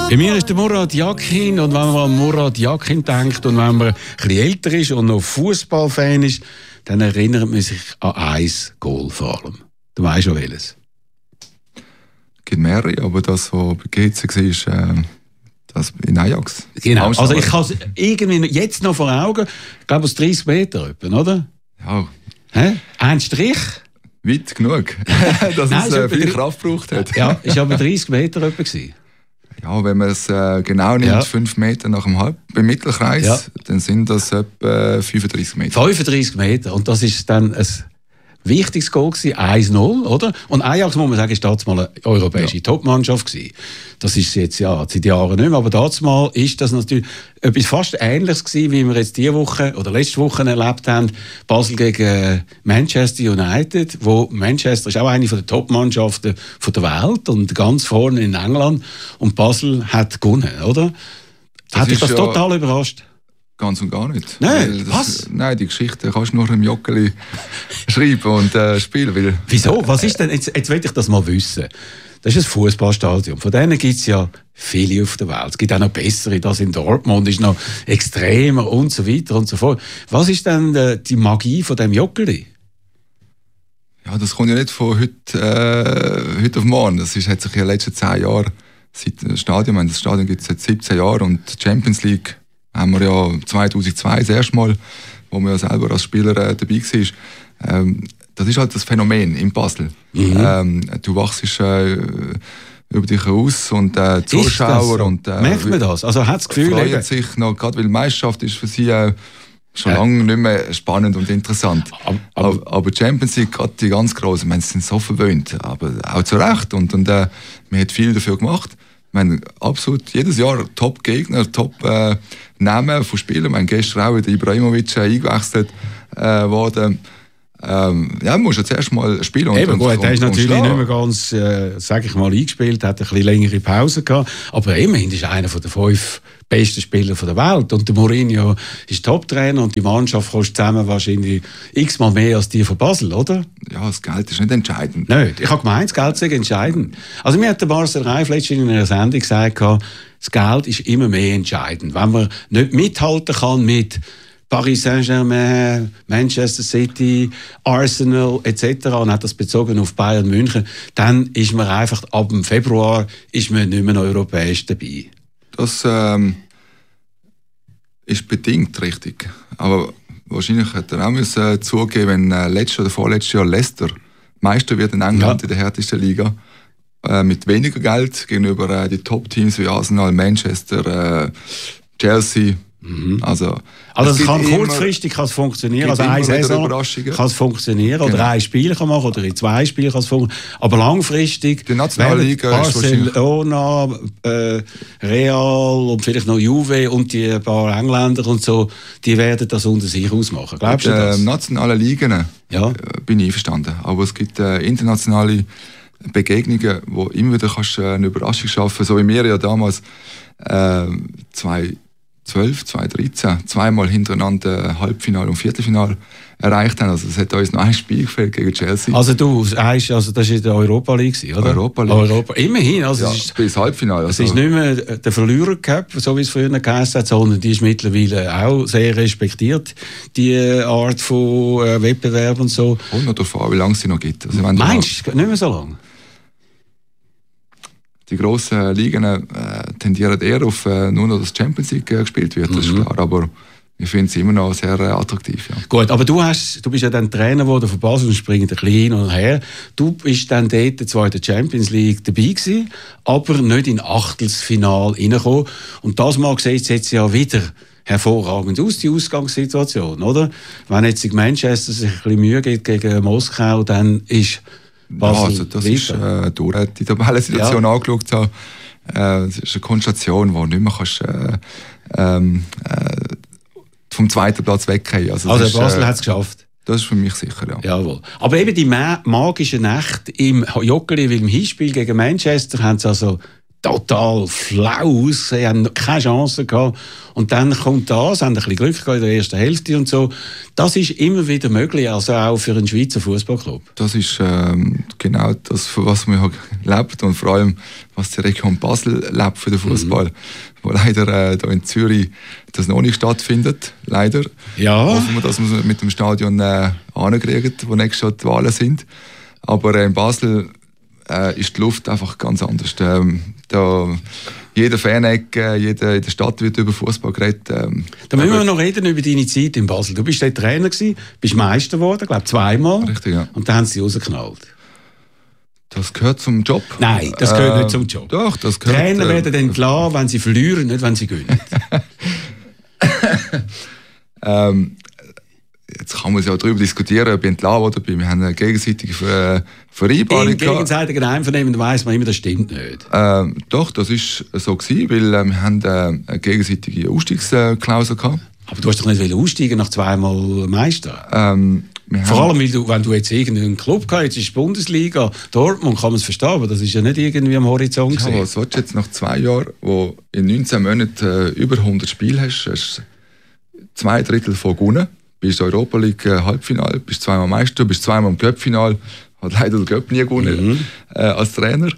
Bei mir ist der Murat Yakin, und wenn man an Murat Yakin denkt und wenn man ein bisschen älter ist und noch Fußballfan ist, dann erinnert man sich an ein Goal vor allem. Du weißt schon welches. Es gibt mehrere, aber das, was bei GC war, das in Ajax. Genau, also ich habe es irgendwie jetzt noch vor Augen, ich glaube aus 30 Meter, oder? Ja. Hä? Ein Strich? Weit genug, dass Nein, es viel Kraft gebraucht hat. Ja, ist aber 30 Meter etwa gewesen. Ja, wenn man es genau nimmt, Ja. 5 Meter nach dem beim Mittelkreis, Ja. dann sind das etwa 35 Meter. 35 Meter. Und das ist dann ein wichtiges Goal gewesen, 1-0, oder? Und Ajax, muss man sagen, ist damals mal eine europäische Topmannschaft gewesen. Das ist jetzt ja seit Jahren nicht mehr, aber damals ist das natürlich etwas fast Ähnliches gewesen, wie wir jetzt diese Woche oder letzte Woche erlebt haben. Basel gegen Manchester United, wo Manchester ist auch eine der Topmannschaften der Welt und ganz vorne in England. Und Basel hat gewonnen, oder? Hat dich das total überrascht? Ganz und gar nicht. Nein, was? Nein, die Geschichte kannst du nur im Joggeli schreiben und spielen. Weil, Wieso? Was ist denn? Jetzt will ich das mal wissen. Das ist ein Fußballstadion. Von denen gibt es ja viele auf der Welt. Es gibt auch noch bessere. Das in Dortmund ist noch extremer und so weiter und so fort. Was ist denn die Magie von dem Joggeli? ja, das kommt ja nicht von heute auf morgen. Das hat sich in den letzten 10 Jahren seit dem Stadion, das Stadion gibt es seit 17 Jahren und die Champions League haben wir ja 2002 das erste Mal, wo man ja selber als Spieler dabei war. Das ist halt das Phänomen in Basel. Du wachst über dich aus und Zuschauer so? und merkt man das? Also hat das Gefühl, freuen sich noch, gerade weil die Meisterschaft ist für sie schon lange nicht mehr spannend und interessant. Aber Champions League, gerade die ganz Großen, sie sind so verwöhnt, aber auch zu Recht. Und man hat viel dafür gemacht. Man absolut jedes Jahr Top-Gegner, Top-Namen von Spielern. Man gestern auch wieder Ibrahimovic eingewechselt worden. Ja, man muss ja zuerst mal spielen. Eben, gut, der ist natürlich nicht mehr ganz, sag ich mal, eingespielt, hat ein bisschen längere Pause gehabt. Aber immerhin ist er einer der 5 besten Spieler der Welt. Und der Mourinho ist Top-Trainer und die Mannschaft kostet zusammen wahrscheinlich x-mal mehr als die von Basel, oder? Ja, das Geld ist nicht entscheidend. Nein, ich habe gemeint, das Geld sei entscheidend. Also mir hat der Marcel Reif letztens in einer Sendung gesagt, das Geld ist immer mehr entscheidend. Wenn man nicht mithalten kann mit Paris Saint-Germain, Manchester City, Arsenal etc. und hat das bezogen auf Bayern München, dann ist man einfach ab dem Februar ist man nicht mehr europäisch dabei. Das ist bedingt richtig. Aber wahrscheinlich hätte er auch müssen zugeben, wenn letztes oder vorletztes Jahr Leicester Meister wird in England in der härtesten Liga, mit weniger Geld gegenüber die Top-Teams wie Arsenal, Manchester, Chelsea. Also es kann kurzfristig funktionieren, also eine Saison kann es funktionieren, oder ein Spiel kann machen, oder in 2 Spielen kann es funktionieren, aber langfristig die Nationalliga Barcelona, Real und vielleicht noch Juve und die paar Engländer und so, die werden das unter sich ausmachen. Glaubst du das? Nationalen Ligen bin ich einverstanden, aber es gibt internationale Begegnungen, wo immer wieder kannst eine Überraschung schaffen, so wie wir ja damals 2013 zweimal hintereinander Halbfinale und Viertelfinale erreicht haben. Also es hat uns noch ein Spiel gefehlt gegen Chelsea. Also du sagst, das war in der Europa League, oder? Europa League. Immerhin. Also ja, es ist, bis Halbfinale. Es ist nicht mehr der Verlierer Cup, so wie es früher geheißen hat, sondern die ist mittlerweile auch sehr respektiert, die Art von Wettbewerb und so. Und noch davon, wie lange es sie noch gibt. Also meinst du, nicht mehr so lange? Die grossen Ligen tendieren eher auf nur noch das Champions League gespielt wird, das ist klar. Aber ich finde es immer noch sehr attraktiv. Ja. Gut, aber du bist ja dann Trainer geworden von Basel und springst ein bisschen hin und her. Du bist dann dort zwar in der Champions League dabei gewesen, aber nicht in Achtelfinale reingekommen. Und das Mal sieht es jetzt ja wieder hervorragend aus, die Ausgangssituation, oder? Wenn jetzt die Manchester sich ein bisschen Mühe gibt gegen Moskau, dann ist Basel ja, also das ist durch die Tabellensituation angeschaut habe. Das ist eine Konstellation, wo du nicht mehr kannst, vom zweiten Platz weggehen. Also Basel hat es geschafft. Das ist für mich sicher, ja. Jawohl. Aber eben die magische Nacht im Joggeli, weil im Hinspiel gegen Manchester haben sie also total flau ausgesehen, haben keine Chance gehabt. Und dann kommt das, haben ein bisschen Glück gehabt in der ersten Hälfte und so. Das ist immer wieder möglich, also auch für einen Schweizer Fußballclub. Das ist genau das, für was man lebt und vor allem, was die Region Basel lebt für den Fußball. Wo leider da in Zürich das noch nicht stattfindet, leider. Ja. Hoffen wir, dass wir es mit dem Stadion ankriegen, wo nächstes Jahr die Wahlen sind. Aber in Basel ist die Luft einfach ganz anders. Da jeder Fan-Ecke, jeder in der Stadt wird über Fußball geredet. Da müssen wir noch reden über deine Zeit in Basel. Du bist dort Trainer gewesen, bist Meister geworden, glaube zweimal. Richtig, ja. Und dann haben sie rausgeknallt. Das gehört zum Job. Nein, das gehört nicht zum Job. Doch, das gehört. Trainer werden entlassen, wenn sie verlieren, nicht wenn sie gewinnen. Jetzt kann man ja darüber diskutieren, ob ich entlassen oder bin. Wir haben eine gegenseitige Vereinbarung. Im gegenseitigen Einvernehmen weiss man immer, das stimmt nicht. Doch, das war so gewesen, weil wir haben eine gegenseitige Ausstiegsklausel gehabt. Aber du hast doch nicht aussteigen nach zweimal Meister. Vor allem, weil wenn du jetzt irgendeinen Club gehabt, jetzt ist die Bundesliga, Dortmund, kann man es verstehen, aber das ist ja nicht irgendwie am Horizont gewesen. Ja, was willst du jetzt nach 2 Jahren, wo in 19 Monaten über 100 Spiele hast 2 Drittel von gewonnen, bist Europa League Halbfinale, bist 2-mal Meister, bist 2-mal im Cup-Final, hat leider den Cup nie gewonnen als Trainer.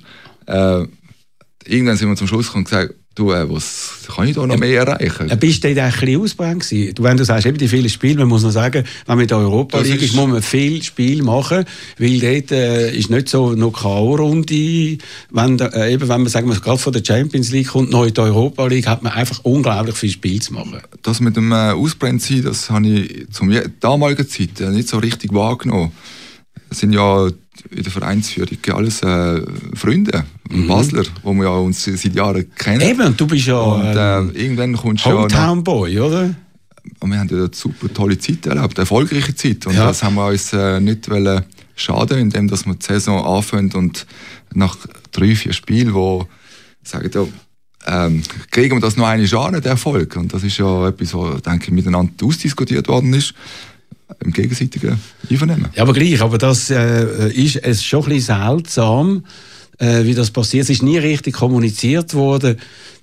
Irgendwann sind wir zum Schluss gekommen und gesagt, du, was kann ich da noch mehr erreichen? Bist du dort ein bisschen ausbrennt gewesen? Wenn du sagst, eben die vielen Spiele, man muss noch sagen, wenn man in der Europa League ist, muss man viel Spiel machen, weil dort ist nicht so noch K.O.-Runde. Wenn man sagen wir, gerade von der Champions League kommt, noch in der Europa League, hat man einfach unglaublich viel Spiel zu machen. Das mit dem Ausbrenntsein, das habe ich zum damaligen Zeit nicht so richtig wahrgenommen. Es sind ja in der Vereinsführung alles Freunde, Basler, die wir ja uns seit Jahren kennen. Eben, und du bist ja und, irgendwann kommst Hometown Boy, oder? Und wir haben ja eine super tolle Zeit erlebt, eine erfolgreiche Zeit. Und das haben wir uns nicht schaden, indem dass wir die Saison anfangen und nach 3-4 Spielen, wo sagen, kriegen wir das noch einmal an, den Erfolg. Und das ist ja etwas, was, denke ich, miteinander ausdiskutiert worden ist. Im gegenseitigen Einvernehmen. Ja, aber gleich, aber das ist es schon ein bisschen seltsam, wie das passiert. Es ist nie richtig kommuniziert worden.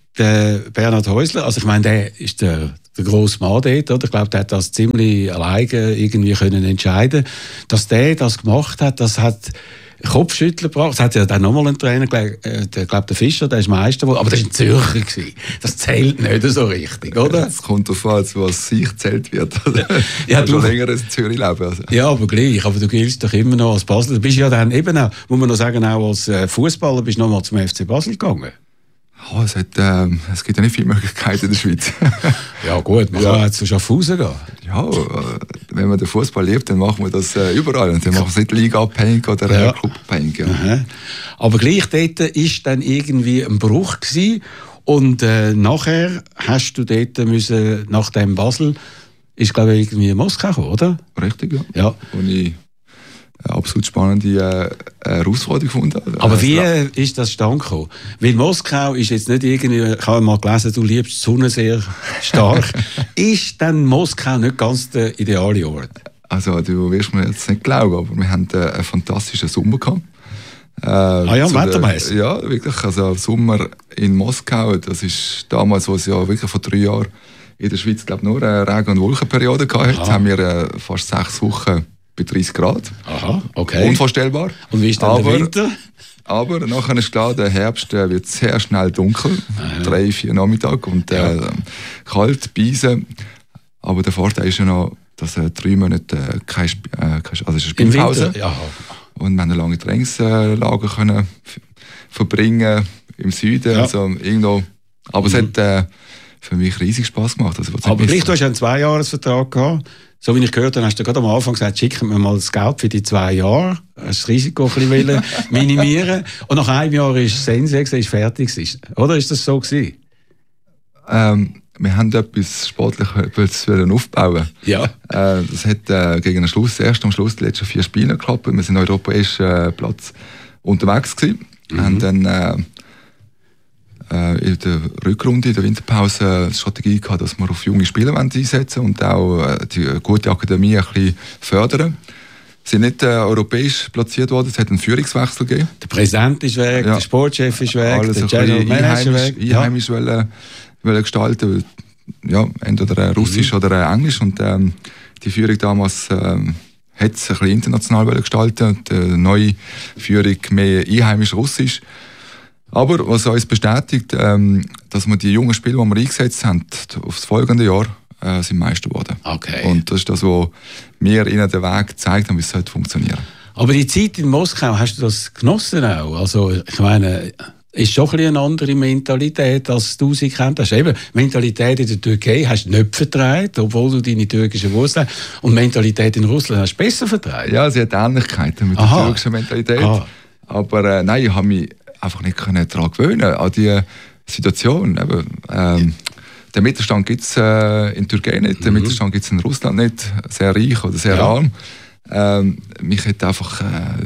Der Bernhard Häusler, also ich meine, der ist der grosse Mann dort, oder? Ich glaube, der hat das ziemlich alleine irgendwie können entscheiden. Dass der das gemacht hat, das hat Kopfschütteln gebracht. Es hat ja dann nochmal einen Trainer, der Fischer, der ist Meister geworden, aber das war ein Zürcher gewesen. Das zählt nicht so richtig, oder? Es kommt darauf an, was sich zählt wird. Ja, du schon länger in Zürich leben. Also. Ja, aber gleich. Aber du giltst doch immer noch als Basel. Du bist ja dann eben auch, muss man noch sagen, auch als Fußballer bist du nochmal zum FC Basel gegangen. Oh, es gibt ja nicht viele Möglichkeiten in der Schweiz. Ja gut, man kann zu Schaffhausen gehen. Ja, wenn man den Fußball liebt, dann machen wir das überall. Und dann machen wir es nicht Liga-abhängig oder Club-abhängig. Ja. Aber gleich dort war dann irgendwie ein Bruch gewesen. Und nachher hast du dort müssen, nach dem Basel, ist glaube ich irgendwie Moskau gekommen, oder? Richtig, ja. Und ich eine absolut spannende Herausforderung gefunden. Aber wie ist das zustande gekommen? Weil Moskau ist jetzt nicht irgendwie, ich habe mal gelesen, du liebst die Sonne sehr stark. Ist dann Moskau nicht ganz der ideale Ort? Also du wirst mir jetzt nicht glauben, aber wir hatten einen fantastischen Sommer gehabt. Wettermäßig? Ja, wirklich. Also Sommer in Moskau, das ist damals, wo es ja wirklich vor 3 Jahren in der Schweiz, glaube ich, nur eine Regen- und Wolkenperiode gehabt hat, haben wir fast 6 Wochen bei 30 Grad. Aha, okay. Unvorstellbar. Und wie ist dann der Winter? Aber nachher ist klar, der Herbst wird sehr schnell dunkel. 3-4 Nachmittag und kalt, Beisen. Aber der Vorteil ist ja noch, dass 3 Monate keine also es ist Spielpause. Ja. Und wir haben eine lange Trainingslager können verbringen im Süden. Ja. Also irgendwo. Aber es hat für mich riesig Spass gemacht. Also, aber gleich, du hast einen 2-Jahres-Vertrag gehabt. So wie ich gehört habe, hast du gerade am Anfang gesagt, schicken wir mal das Geld für die 2 Jahre. Hast das Risiko ein bisschen minimieren. Und nach 1 Jahr ist Sense, ist fertig. Oder ist das so gewesen? Wir haben etwas Sportliches aufbauen. Ja. Das hat gegen den Schluss, erst am Schluss, die letzten 4 Spiele geklappt. Wir sind auf europäischen Platz unterwegs gewesen. Wir haben dann in der Rückrunde, in der Winterpause, die Strategie gehabt, dass wir auf junge Spieler einsetzen und auch die gute Akademie ein bisschen fördern. sind nicht europäisch platziert worden, es hat einen Führungswechsel gegeben. Der Präsident ist weg, der Sportchef ist weg, alles der General Manager ist weg. Einheimisch wollen gestalten, ja, entweder Russisch oder Englisch. Und die Führung damals hat es ein bisschen international gestalten, die neue Führung mehr einheimisch Russisch. Aber was uns bestätigt, dass wir die jungen Spieler, die wir eingesetzt haben, aufs folgende Jahr, sind Meister geworden. Okay. Und das ist das, was mir ihnen den Weg gezeigt haben, wie es funktionieren sollte. Aber die Zeit in Moskau, hast du das genossen auch? Also, ich meine, ist schon ein bisschen eine andere Mentalität, als du sie kennt hast. Eben, Mentalität in der Türkei hast du nicht vertragen, obwohl du deine türkischen Wurzeln hast. Und Mentalität in Russland hast du besser vertragen. Ja, sie hat Ähnlichkeiten mit der türkischen Mentalität. Aber nein, ich habe mich einfach nicht daran gewöhnen, an die Situation. Eben, den Mittelstand gibt es in Türkei nicht, den Mittelstand gibt es in Russland nicht, sehr reich oder sehr arm. Mich hat einfach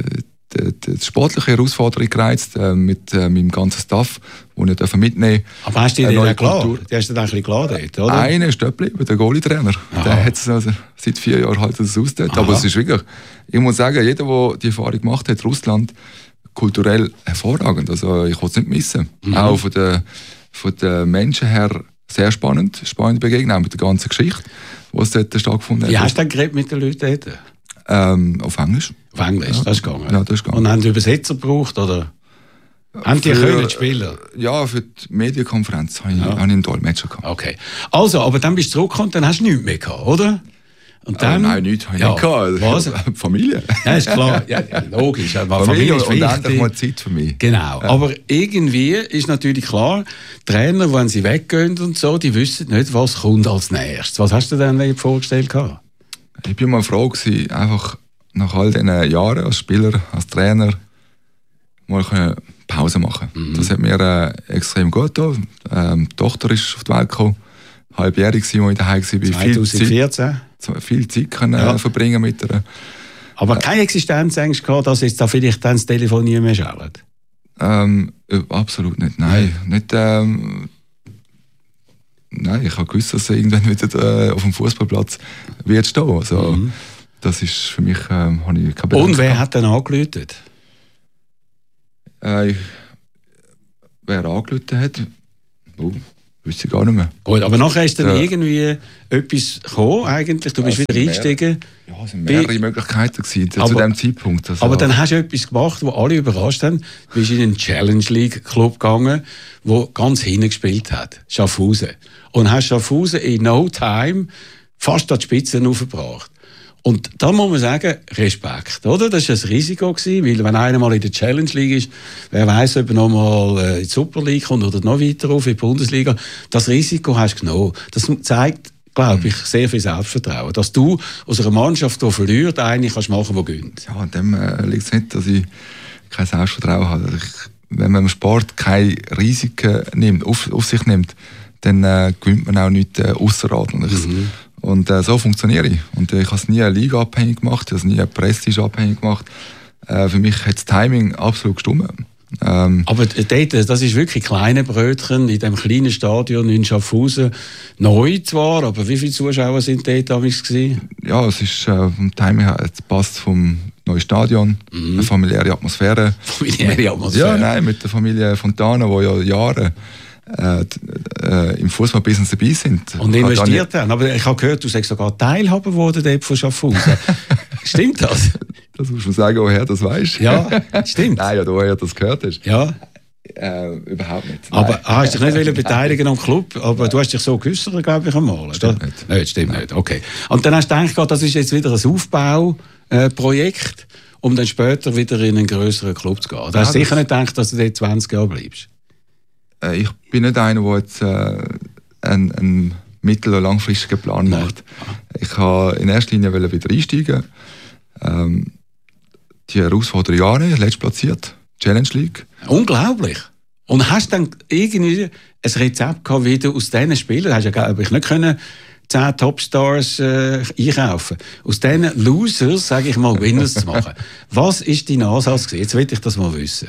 die sportliche Herausforderung gereizt, mit meinem ganzen Staff, den ich mitnehmen durfte. Aber hast du dir den klar? Die hast du dann ein bisschen klar dort, oder? Einer ist dort geblieben, der Goalie-Trainer. Der hat es seit 4 Jahren halt das ausgedacht. Aber es ist wirklich, ich muss sagen, jeder, der die Erfahrung gemacht hat, Russland, kulturell hervorragend. Also ich will es nicht missen. Auch von den Menschen her sehr spannende Begegnung, auch mit der ganzen Geschichte, die es dort stattgefunden hat. Wie hast du denn geredet mit den Leuten dort? Auf Englisch. Auf Englisch, ja. Das ist gegangen? Ja, das ist gegangen. Und haben die Übersetzer gebraucht, oder? Haben die können spielen? Ja, für die Medienkonferenz habe ich einen Dolmetscher gehabt. Okay. Also, aber dann bist du zurückgekommen und dann hast du nichts mehr gehabt, oder? Und dann, nein, nichts habe ich nicht gehabt. Was? Familie. Ja, ist klar. Ja, logisch. Familie ist wichtig. Und endlich mal Zeit für mich. Genau. Ja. Aber irgendwie ist natürlich klar, Trainer, wenn sie weggehen und so, die wissen nicht, was kommt als nächstes. Was hast du denn vorgestellt gehabt? Ich bin mal froh gewesen, einfach nach all diesen Jahren als Spieler, als Trainer, mal Pause machen. Das hat mir extrem gut getan. Die Tochter ist auf die Welt gekommen, halbjährig war, als ich daheim war. 2014? Viel Zeit können verbringen mit ihr. Aber keine Existenzängste gehabt, dass jetzt da vielleicht dann das Telefon nie mehr schallt? Absolut nicht, nein. Nicht, nein, ich habe gewusst, dass er irgendwann wieder auf dem Fußballplatz wird stehen. Also, das ist für mich, habe ich keine Bedenken. Und wer hat dann angerufen? Wer angerufen hat? Wüsste ich gar nicht mehr. Gut, aber nachher ist dann irgendwie etwas gekommen, eigentlich. Du bist wieder eingestiegen. Ja, es waren mehrere Möglichkeiten gewesen, zu diesem Zeitpunkt. Also, aber dann hast du etwas gemacht, wo alle überrascht haben. Du bist in einen Challenge League Club gegangen, der ganz hinten gespielt hat. Schaffhausen. Und hast Schaffhausen in no time fast an die Spitze aufgebracht. Und da muss man sagen, Respekt, oder? Das war ein Risiko gewesen, weil wenn einer mal in der Challenge League ist, wer weiß, ob er noch mal in die Super League kommt oder noch weiter auf in die Bundesliga. Das Risiko hast du genommen. Das zeigt, glaube ich, sehr viel Selbstvertrauen. Dass du aus einer Mannschaft, die verliert, eigentlich kannst machen, die gewinnt. Ja, an dem liegt es nicht, dass ich kein Selbstvertrauen habe. Wenn man im Sport keine Risiken nimmt, auf sich nimmt, dann gewinnt man auch nichts Ausserordentliches. Und so funktioniere ich. Und ich habe es nie eine Liga abhängig gemacht, ich habe es nie eine Prestige abhängig gemacht. Für mich hat das Timing absolut gestimmt. Aber dort, das ist wirklich kleine Brötchen in diesem kleinen Stadion in Schaffhausen. Neu zwar, aber wie viele Zuschauer sind dort damals gewesen? Ja, es ist vom Timing her, es passt vom neuen Stadion, eine familiäre Atmosphäre. Familiäre Atmosphäre? Ja, nein, mit der Familie Fontana, die ja Jahre im Fußballbusiness dabei sind. Und investiert haben. Aber ich habe gehört, du sagst sogar Teilhaber geworden dort von Schaffhausen. Stimmt das? Das muss man sagen, woher das weißt. Ja, stimmt. Nein, ja, woher das gehört hast. Ja. Überhaupt nicht. Aber hast dich nicht beteiligen am Club, aber du hast dich so geäussert, glaube ich, einmal. Stimmt nicht. Nein, stimmt nicht. Okay. Und dann hast du gedacht, das ist jetzt wieder ein Aufbauprojekt, um dann später wieder in einen grösseren Club zu gehen. Du hast sicher nicht gedacht, dass du dort 20 Jahre bleibst. Ich bin nicht einer, der jetzt einen mittel- oder langfristigen Plan macht. Ich wollte in erster Linie wieder einsteigen. Die Herausforderung Jahre, letztplatziert, Challenge League. Unglaublich. Und hast du dann irgendwie ein Rezept gehabt, wie du aus diesen Spielern, hast du ja nicht können 10 Topstars einkaufen. Aus diesen Losers, sage ich mal, Winners zu machen. Was war dein Ansatz gewesen? Jetzt will ich das mal wissen.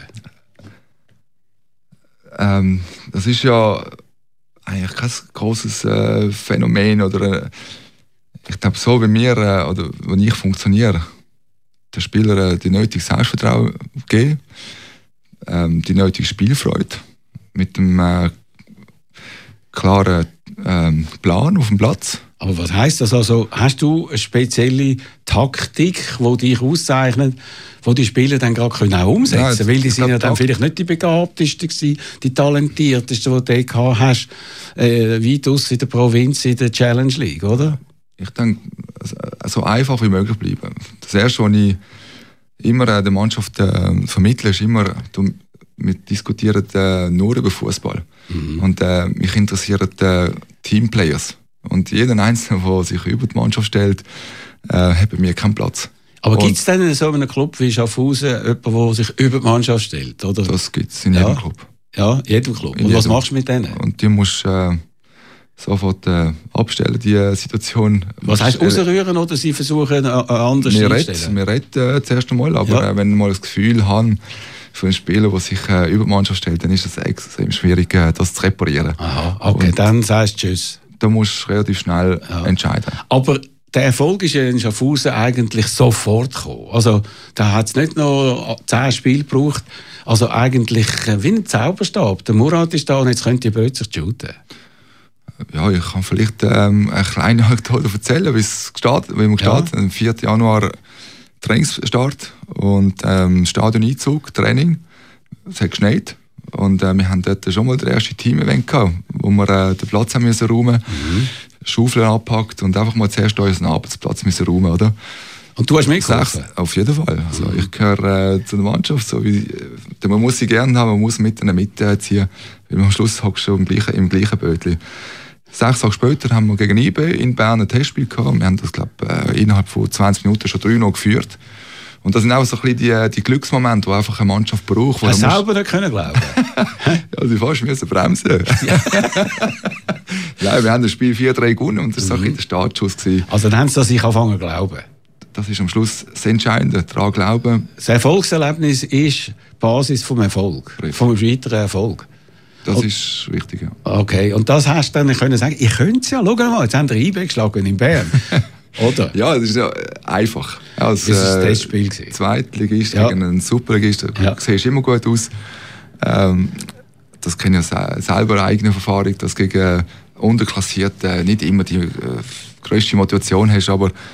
Das ist ja eigentlich kein grosses Phänomen. Oder, ich glaube, so wie wir oder wie ich funktioniere, den Spielern die nötige Selbstvertrauen geben, die nötige Spielfreude mit dem klaren Plan auf dem Platz. Aber was heisst das? Also, hast du eine spezielle Taktik, die dich auszeichnet, die die Spieler dann gerade auch umsetzen können? Ja, weil die sind ja dann vielleicht nicht die begabtesten gewesen, die talentiertesten, die du gehabt hast, weit aus in der Provinz, in der Challenge League, oder? Ich denke, so einfach wie möglich bleiben. Das Erste, was ich immer der Mannschaft vermittle, ist immer, wir diskutieren nur über Fußball. Und mich interessieren Teamplayers. Und jeder Einzelne, der sich über die Mannschaft stellt, hat bei mir keinen Platz. Aber gibt es denn in so einem Club wie Schaffhausen jemanden, der sich über die Mannschaft stellt? Oder? Das gibt es in jedem Club. Ja, in jedem Club. Und was machst du mit denen? Und die musst sofort abstellen, die Situation. Was heisst rausrühren oder sie versuchen anders einzustellen? Wir reden zuerst einmal, aber wenn ich mal das Gefühl habe, für einen Spieler, der sich über die Mannschaft stellt, dann ist es extrem schwierig, das zu reparieren. Aha, okay, und dann sagst du Tschüss. Da musst du relativ schnell entscheiden. Aber der Erfolg ist ja in Schaffhausen eigentlich sofort gekommen. Also, da hat es nicht noch 10 Spiele gebraucht. Also eigentlich wie ein Zauberstab. Der Murat ist da und jetzt könnt ihr plötzlich shooten. Ja, ich kann vielleicht eine kleine Anekdote erzählen, wie wir gestartet haben. Am 4. Januar Trainingsstart und Stadioneinzug, Training. Es hat geschneit. Und wir haben dort schon mal das erste Team-Event gehabt, wo wir den Platz haben müssen räumen, Schaufeln abgepackt und einfach mal zuerst unseren Arbeitsplatz müssen räumen, oder? Und du hast mitgeholfen? Auf jeden Fall. Also ich gehöre zu der Mannschaft, so wie, man muss sie gerne haben, man muss mit ihnen mitziehen, weil am Schluss hockst du im gleichen Bötchen. 6 Tage später haben wir gegen IB in Bern ein Testspiel gehabt. Wir haben das, glaube ich, innerhalb von 20 Minuten schon 3-0 geführt. Und das sind auch so ein bisschen die Glücksmomente, die einfach eine Mannschaft braucht. Hast du selber nicht glauben? Ja, sie fast müssen bremsen. Nein, wir haben das Spiel 4-3 gewonnen und das war so ein bisschen der Startschuss gewesen. Also dann haben sie sich angefangen zu glauben? Das ist am Schluss das Entscheidende, daran glauben. Das Erfolgserlebnis ist die Basis vom Erfolg, vom weiteren Erfolg. Das ist wichtig, ja. Okay, und das hast du dann können sagen, ich könnte es ja, schau mal, jetzt haben wir IB geschlagen in Bern. Oder? Ja, das ist ja einfach. Das war das Testspiel. Zweitligist gegen einen Superligist, du siehst immer gut aus. Das kenne ich ja selber, eigene Erfahrung, dass gegen Unterklassierte nicht immer die grösste Motivation hast, aber